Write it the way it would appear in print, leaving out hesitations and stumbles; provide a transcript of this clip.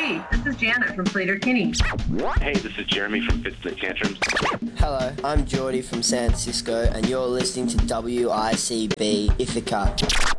Hey, this is Janet from Slater Kinney. Hey, this is Jeremy from Fits the Tantrums. Hello, I'm Geordie from San Francisco, and you're listening to WICB Ithaca.